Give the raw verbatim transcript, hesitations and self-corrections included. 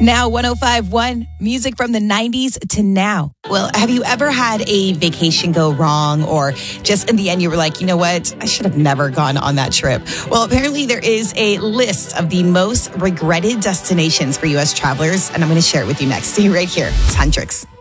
Now, one oh five point one, music from the nineties to now. Well, have you ever had a vacation go wrong, or just in the end you were like, you know what, I should have never gone on that trip? Well, apparently there is a list of the most regretted destinations for U S travelers, and I'm going to share it with you next. Stay right here. It's Hendrix.